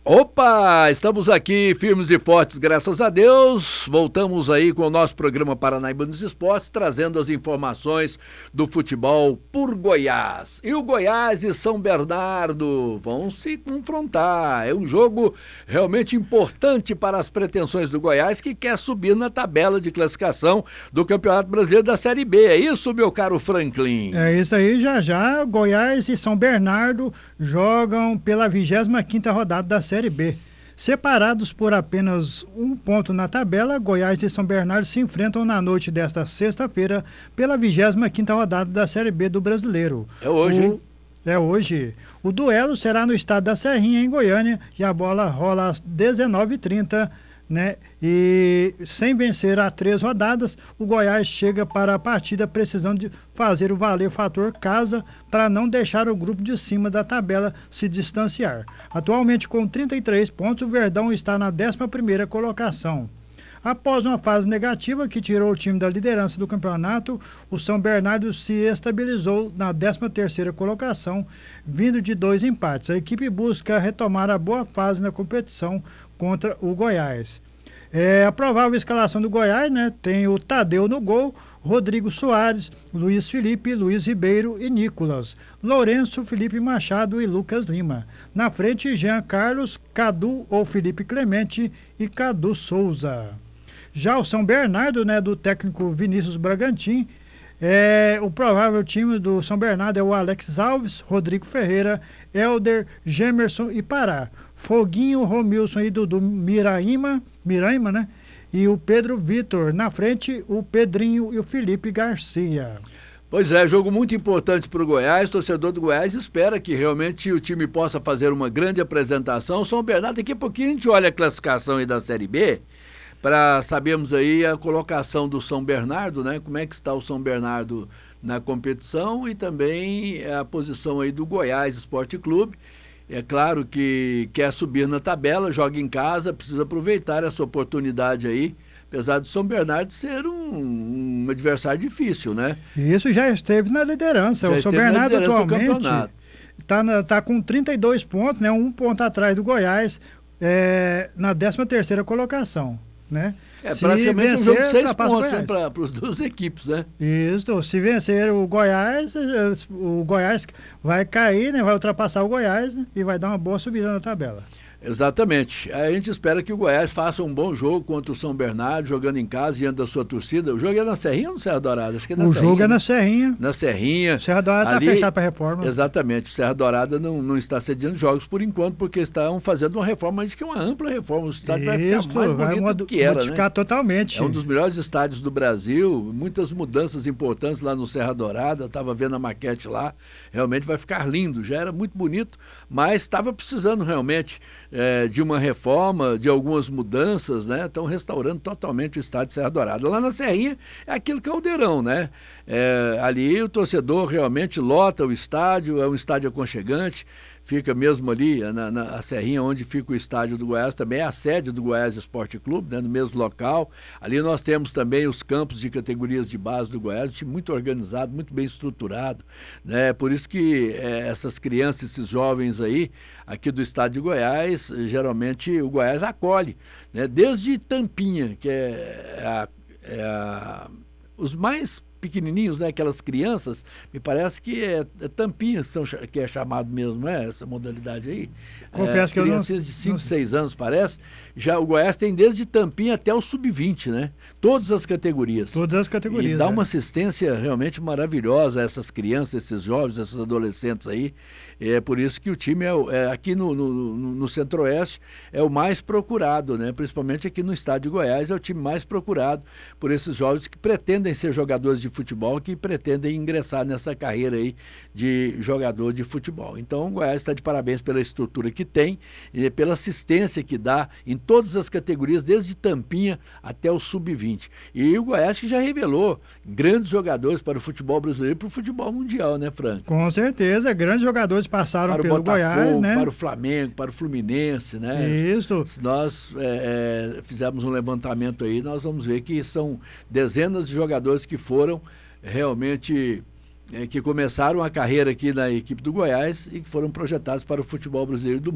Opa, estamos aqui firmes e fortes, graças a Deus. Voltamos aí com o nosso programa Paranaíba nos Esportes, trazendo as informações do futebol por Goiás. E o Goiás e São Bernardo vão se confrontar. É um jogo realmente importante para as pretensões do Goiás, que quer subir na tabela de classificação do Campeonato Brasileiro da Série B. É isso, meu caro Franklin? É isso aí, já. Goiás e São Bernardo jogam pela 25ª rodada da Série B. Separados por apenas um ponto na tabela, Goiás e São Bernardo se enfrentam na noite desta sexta-feira pela 25ª rodada da Série B do Brasileiro. É hoje, hein? É hoje. O duelo será no estado da Serrinha, em Goiânia, e a bola rola às 19h30, né? E sem vencer há 3 rodadas, o Goiás chega para a partida precisando de fazer o valer fator casa para não deixar o grupo de cima da tabela se distanciar. Atualmente com 33 pontos, o Verdão está na 11ª colocação. Após uma fase negativa que tirou o time da liderança do campeonato, o São Bernardo se estabilizou na 13ª colocação, vindo de 2 empates. A equipe busca retomar a boa fase na competição contra o Goiás. A provável escalação do Goiás, né? Tem o Tadeu no gol, Rodrigo Soares, Luiz Felipe, Luiz Ribeiro e Nicolas, Lourenço, Felipe Machado e Lucas Lima. Na frente, Jean Carlos, Cadu ou Felipe Clemente e Cadu Souza. Já o São Bernardo, né, do técnico Vinícius Bragantin, o provável time do São Bernardo é o Alex Alves, Rodrigo Ferreira, Helder, Gemerson e Pará. Foguinho, Romilson e Dudu Miraima, né? E o Pedro Vitor. Na frente, o Pedrinho e o Felipe Garcia. Pois é, jogo muito importante para o Goiás. Torcedor do Goiás espera que realmente o time possa fazer uma grande apresentação. São Bernardo, daqui a pouquinho a gente olha a classificação aí da Série B, para sabermos aí a colocação do São Bernardo, né? Como é que está o São Bernardo na competição e também a posição aí do Goiás Esporte Clube. É claro que quer subir na tabela, joga em casa, precisa aproveitar essa oportunidade aí, apesar do São Bernardo ser um adversário difícil, né? Isso já esteve na liderança. O São Bernardo atualmente está com 32 pontos, né? 1 ponto atrás do Goiás, na 13ª colocação, né? Praticamente vencer, um jogo de 6 pontos para as duas equipes, né? Isso, se vencer o Goiás vai cair, né? Vai ultrapassar o Goiás, né? E vai dar uma boa subida na tabela. Exatamente. A gente espera que o Goiás faça um bom jogo contra o São Bernardo, jogando em casa, diante da sua torcida. O jogo é na Serrinha ou no Serra Dourada? Acho que é na Serrinha. O jogo é na Serrinha. Na Serrinha. Serra Dourada está fechado para reforma. Exatamente. O Serra Dourada não está cedindo jogos por enquanto, porque estão fazendo uma reforma, mas que é uma ampla reforma. O estádio vai ficar mais bonito do que era, modificar, né? Totalmente. É um dos melhores estádios do Brasil, muitas mudanças importantes lá no Serra Dourada. Eu estava vendo a maquete lá, realmente vai ficar lindo. Já era muito bonito, mas estava precisando realmente de uma reforma, de algumas mudanças, né? Estão restaurando totalmente o estádio de Serra Dourada. Lá na Serrinha é aquele caldeirão, né? Ali o torcedor realmente lota o estádio, é um estádio aconchegante, fica mesmo ali na Serrinha, onde fica o estádio do Goiás, também é a sede do Goiás Esporte Clube, né, no mesmo local. Ali nós temos também os campos de categorias de base do Goiás, um time muito organizado, muito bem estruturado, né? Por isso que essas crianças, esses jovens aí, aqui do estado de Goiás, geralmente o Goiás acolhe, né? Desde Tampinha, que os mais pequenininhos, né, aquelas crianças, me parece que é Tampinha que é chamado mesmo, essa modalidade aí. Confesso que eu não de 5, 6 anos, parece. Já o Goiás tem desde Tampinha até o sub-20, né? Todas as categorias. Todas as categorias. E dá uma assistência realmente maravilhosa a essas crianças, esses jovens, esses adolescentes aí. É por isso que o time aqui no Centro-Oeste é o mais procurado, né? Principalmente aqui no estado de Goiás, é o time mais procurado por esses jovens que pretendem ser jogadores de futebol, que pretendem ingressar nessa carreira aí de jogador de futebol. Então o Goiás está de parabéns pela estrutura que tem e pela assistência que dá em todas as categorias, desde Tampinha até o sub-20. E o Goiás que já revelou grandes jogadores para o futebol brasileiro e para o futebol mundial, né, Frank? Com certeza, grandes jogadores passaram pelo Botafogo, Goiás, né? Para o Flamengo, para o Fluminense, né? Isso. Se nós fizermos um levantamento aí, nós vamos ver que são dezenas de jogadores que foram realmente que começaram a carreira aqui na equipe do Goiás e que foram projetados para o futebol brasileiro do mundo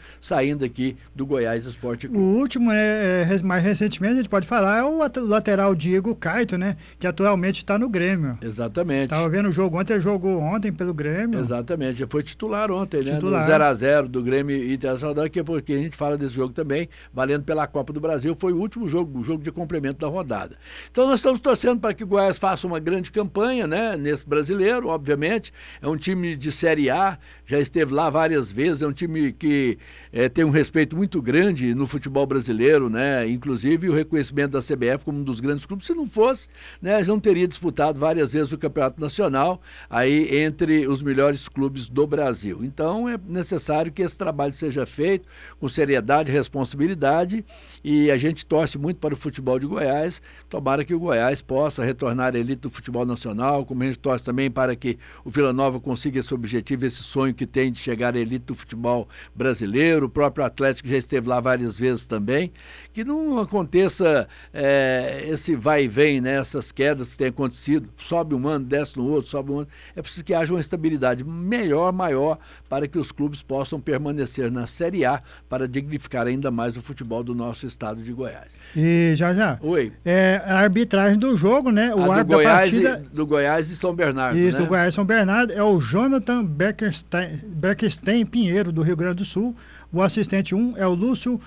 saindo aqui do Goiás Esporte O Clube. último, mais recentemente, a gente pode falar, é o lateral Diego Caito, né? Que atualmente está no Grêmio. Exatamente. Estava vendo o jogo ontem, ele jogou ontem pelo Grêmio. Exatamente, já foi titular ontem, né? No Titular. 0x0 do Grêmio Internacional, que é porque a gente fala desse jogo também, valendo pela Copa do Brasil, foi o último jogo, o jogo de complemento da rodada. Então nós estamos torcendo para que o Goiás faça uma grande campanha, né? Nesse brasileiro, obviamente, é um time de Série A, já esteve lá várias vezes, é um time que tem um respeito muito grande no futebol brasileiro, né? Inclusive o reconhecimento da CBF como um dos grandes clubes. Se não fosse, né, já não teria disputado várias vezes o Campeonato Nacional aí entre os melhores clubes do Brasil. Então é necessário que esse trabalho seja feito com seriedade e responsabilidade, e a gente torce muito para o futebol de Goiás. Tomara que o Goiás possa retornar à elite do futebol nacional, como a gente torce também para que o Vila Nova consiga esse objetivo, esse sonho que tem de chegar à elite do futebol brasileiro. O próprio Atlético já esteve lá várias vezes também. Que não aconteça esse vai e vem, né? Essas quedas que têm acontecido, sobe um ano, desce no outro, sobe um ano. É preciso que haja uma estabilidade maior, para que os clubes possam permanecer na Série A, para dignificar ainda mais o futebol do nosso estado de Goiás. E já. Oi. A arbitragem do jogo, né? O árbitro da partida... do Goiás e São Bernardo, isso, né? do Goiás e São Bernardo é o Jonathan Beckerstein Pinheiro, do Rio Grande do Sul. O assistente 1 é o Lúcio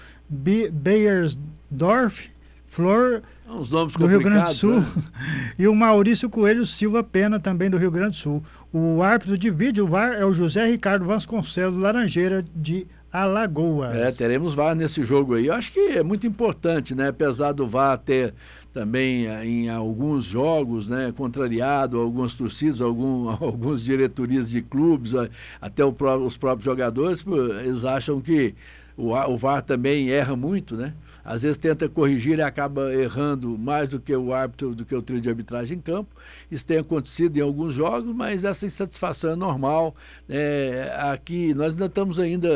Beiersdorf Flor, uns nomes do Rio Grande do Sul, né? E o Maurício Coelho Silva Pena, também do Rio Grande do Sul. O árbitro de vídeo VAR é o José Ricardo Vasconcelos Laranjeira, de Alagoas. Teremos VAR nesse jogo aí. Eu acho que é muito importante, né? Apesar do VAR ter também em alguns jogos, né, contrariado algumas torcidas, algumas diretorias de clubes, até os próprios jogadores, eles acham que o VAR também erra muito, né? Às vezes tenta corrigir e acaba errando mais do que o árbitro, do que o trio de arbitragem em campo. Isso tem acontecido em alguns jogos, mas essa insatisfação é normal. Aqui nós ainda estamos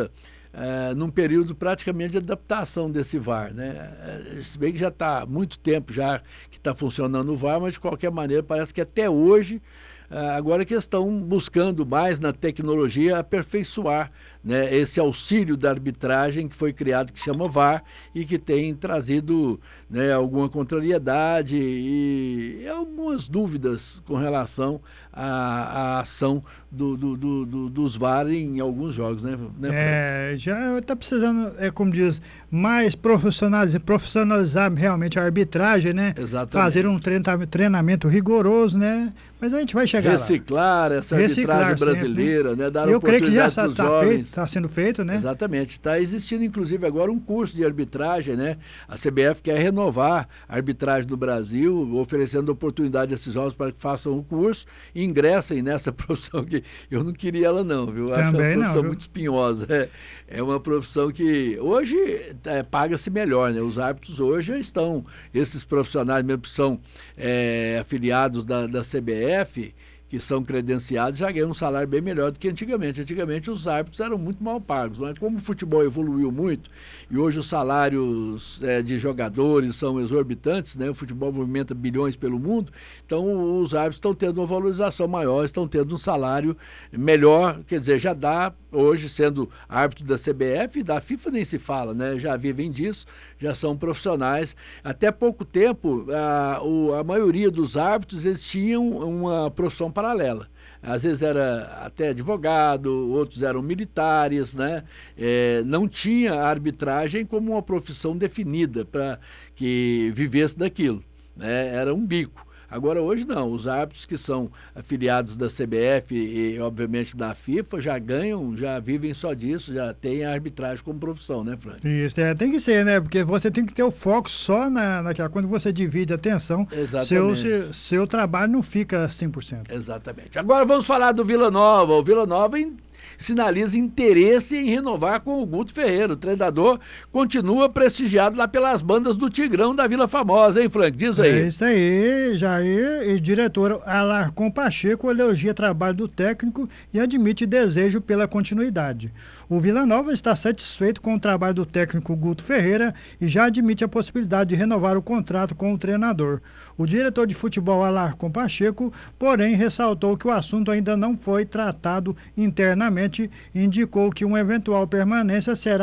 num período praticamente de adaptação desse VAR, né? Se bem que já está há muito tempo já que está funcionando o VAR, mas de qualquer maneira parece que até hoje agora que estão buscando mais na tecnologia aperfeiçoar, né, esse auxílio da arbitragem que foi criado, que chama VAR, e que tem trazido, né, alguma contrariedade e algumas dúvidas com relação à ação dos VAR em alguns jogos, né? Já está precisando, como diz, mais profissionalizar realmente a arbitragem, né? Exatamente. Fazer um treinamento rigoroso, né? Mas a gente vai chegar reciclar lá. Essa arbitragem brasileira, sempre, né? Dar eu creio que já está sendo feito, né? Exatamente. Está existindo, inclusive, agora um curso de arbitragem, né? A CBF quer renovar a arbitragem do Brasil, oferecendo oportunidade a esses jovens para que façam o curso e ingressem nessa profissão, que eu não queria ela não, viu? Acho uma profissão muito espinhosa. É uma profissão que hoje paga-se melhor, né? Os árbitros hoje já estão, esses profissionais mesmo que são afiliados da CBF, que são credenciados, já ganham um salário bem melhor do que antigamente. Antigamente os árbitros eram muito mal pagos, mas como o futebol evoluiu muito e hoje os salários de jogadores são exorbitantes, né? O futebol movimenta bilhões pelo mundo, então os árbitros estão tendo uma valorização maior, estão tendo um salário melhor, quer dizer, já dá, hoje sendo árbitro da CBF e da FIFA nem se fala, né? Já vivem disso, já são profissionais. Até pouco tempo, a maioria dos árbitros, eles tinham uma profissão paralela. Às vezes era até advogado, outros eram militares, né? Não tinha a arbitragem como uma profissão definida para que vivesse daquilo, né? Era um bico. Agora, hoje não, os árbitros que são afiliados da CBF e, obviamente, da FIFA já ganham, já vivem só disso, já tem a arbitragem como profissão, né, Frank? Isso, tem que ser, né? Porque você tem que ter o foco só naquela. Quando você divide a atenção, seu trabalho não fica 100%. Exatamente. Agora vamos falar do Vila Nova. O Vila Nova sinaliza interesse em renovar com o Guto Ferreira. O treinador continua prestigiado lá pelas bandas do Tigrão da Vila Famosa, hein, Frank? Diz aí. É isso aí, Jair. E diretor Alarcon Pacheco elogia o trabalho do técnico e admite desejo pela continuidade. O Vila Nova está satisfeito com o trabalho do técnico Guto Ferreira e já admite a possibilidade de renovar o contrato com o treinador. O diretor de futebol Alarcon Pacheco, porém, ressaltou que o assunto ainda não foi tratado internamente e indicou que uma eventual permanência será